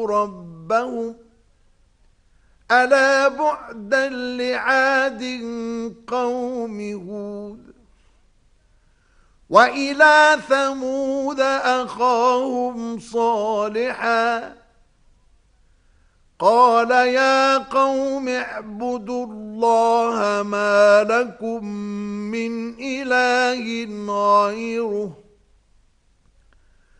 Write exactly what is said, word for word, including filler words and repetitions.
ربهم ألا بعدا لعاد قوم هود وإلى ثمود أخاهم صالحا قال يا قوم اعبدوا الله ما لكم من إله غيره